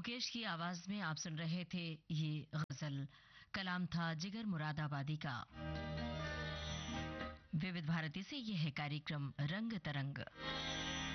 मुकेश की आवाज में आप सुन रहे थे ये गजल। कलाम था जिगर मुरादाबादी का। विविध भारती से यह है कार्यक्रम रंग तरंग।